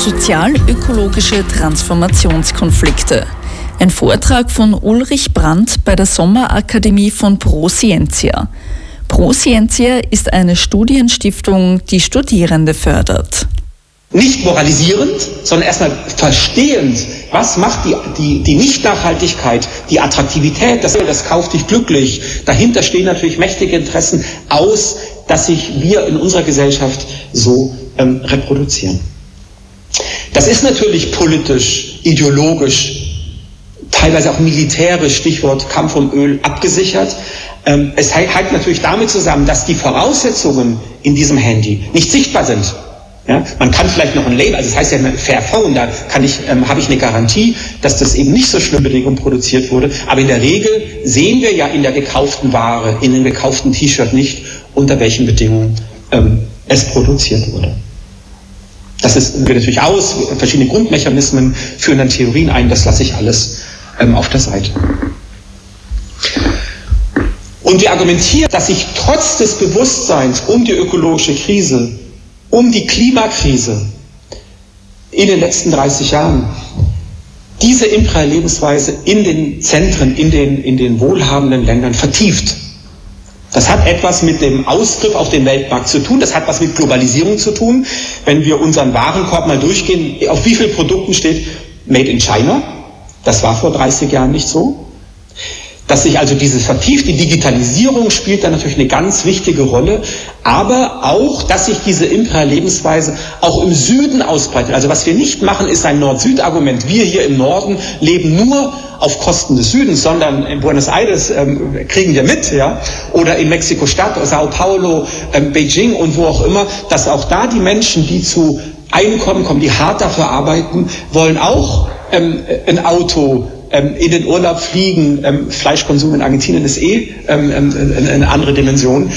Sozial-ökologische Transformationskonflikte. Ein Vortrag von Ulrich Brandt bei der Sommerakademie von ProScientia. ProScientia ist eine Studienstiftung, die Studierende fördert. Nicht moralisierend, sondern erstmal verstehend, was macht die Nicht-Nachhaltigkeit, die Attraktivität, das kauft dich glücklich. Dahinter stehen natürlich mächtige Interessen aus, dass sich wir in unserer Gesellschaft so reproduzieren. Das ist natürlich politisch, ideologisch, teilweise auch militärisch, Stichwort Kampf um Öl, abgesichert. Es hängt natürlich damit zusammen, dass die Voraussetzungen in diesem Handy nicht sichtbar sind. Ja, man kann vielleicht noch ein Label, also das heißt ja Fair Phone, da habe ich eine Garantie, dass das eben nicht so schlimme Bedingungen produziert wurde. Aber in der Regel sehen wir ja in der gekauften Ware, in dem gekauften T-Shirt nicht, unter welchen Bedingungen es produziert wurde. Das wird natürlich aus, verschiedene Grundmechanismen führen dann Theorien ein, das lasse ich alles auf der Seite. Und wir argumentieren, dass sich trotz des Bewusstseins um die ökologische Krise, um die Klimakrise in den letzten 30 Jahren diese imperiale Lebensweise in den Zentren, in den wohlhabenden Ländern vertieft. Das hat etwas mit dem Ausgriff auf den Weltmarkt zu tun, das hat was mit Globalisierung zu tun. Wenn wir unseren Warenkorb mal durchgehen, auf wie vielen Produkten steht Made in China? Das war vor 30 Jahren nicht so. Dass sich also diese vertiefte Digitalisierung spielt da natürlich eine ganz wichtige Rolle, aber auch, dass sich diese imperiale Lebensweise auch im Süden ausbreitet. Also was wir nicht machen, ist ein Nord-Süd-Argument. Wir hier im Norden leben nur auf Kosten des Südens, sondern in Buenos Aires kriegen wir mit, ja, oder in Mexiko-Stadt, Sao Paulo, Beijing und wo auch immer, dass auch da die Menschen, die zu Einkommen kommen, die hart dafür arbeiten, wollen auch ein Auto, in den Urlaub fliegen, Fleischkonsum in Argentinien ist eine andere Dimension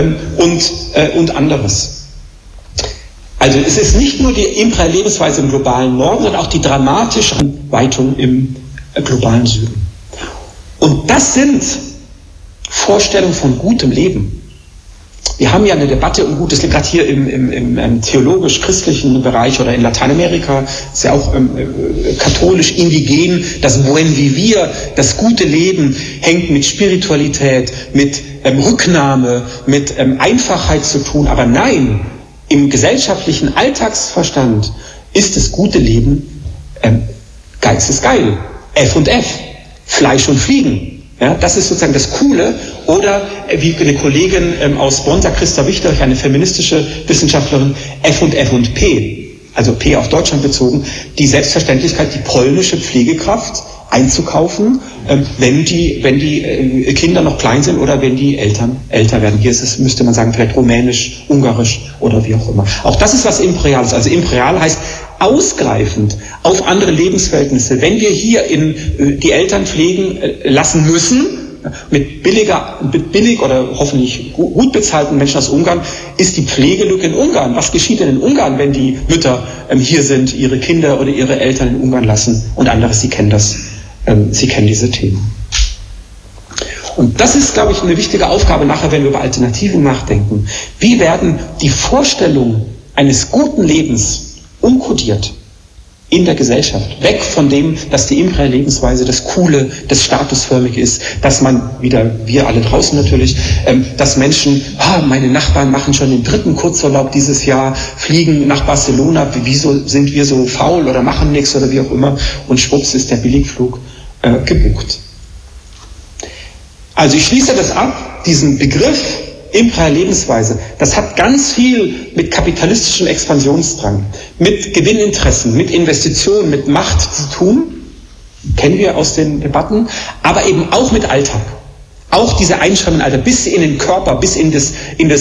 und anderes. Also es ist nicht nur die imperiale Lebensweise im globalen Norden, sondern auch die dramatische Weitung im globalen Süden. Und das sind Vorstellungen von gutem Leben. Wir haben ja eine Debatte um gutes Leben, gerade hier im theologisch-christlichen Bereich oder in Lateinamerika, ist ja auch katholisch, indigen, das Buen Vivir, das gute Leben hängt mit Spiritualität, mit Rücknahme, mit Einfachheit zu tun. Aber nein, im gesellschaftlichen Alltagsverstand ist das gute Leben Geiz ist geil, F&F, Fleisch und Fliegen. Ja, das ist sozusagen das Coole. Oder wie eine Kollegin aus Bonn sagt, Christa Wichterich, eine feministische Wissenschaftlerin, F und P, also P auf Deutschland bezogen, die Selbstverständlichkeit, die polnische Pflegekraft einzukaufen, wenn die Kinder noch klein sind oder wenn die Eltern älter werden. Hier ist es, müsste man sagen, vielleicht rumänisch, ungarisch oder wie auch immer. Auch das ist was Imperiales. Also imperial heißt ausgreifend auf andere Lebensverhältnisse. Wenn wir hier die Eltern pflegen lassen müssen, mit billig oder hoffentlich gut bezahlten Menschen aus Ungarn, ist die Pflegelücke in Ungarn. Was geschieht denn in Ungarn, wenn die Mütter hier sind, ihre Kinder oder ihre Eltern in Ungarn lassen und anderes, Sie kennen das, Sie kennen diese Themen. Und das ist, glaube ich, eine wichtige Aufgabe nachher, wenn wir über Alternativen nachdenken. Wie werden die Vorstellungen eines guten Lebens umkodiert in der Gesellschaft? Weg von dem, dass die imperiale Lebensweise das Coole, das Statusförmige ist, dass man, wieder wir alle draußen natürlich, dass Menschen, meine Nachbarn machen schon den 3. Kurzurlaub dieses Jahr, fliegen nach Barcelona, wieso sind wir so faul oder machen nichts oder wie auch immer, und schwupps ist der Billigflug gebucht. Also ich schließe das ab, diesen Begriff imperiale Lebensweise, das hat ganz viel mit kapitalistischem Expansionsdrang, mit Gewinninteressen, mit Investitionen, mit Macht zu tun, kennen wir aus den Debatten, aber eben auch mit Alltag. Auch diese Einschränkungen im Alltag, bis in den Körper, bis in das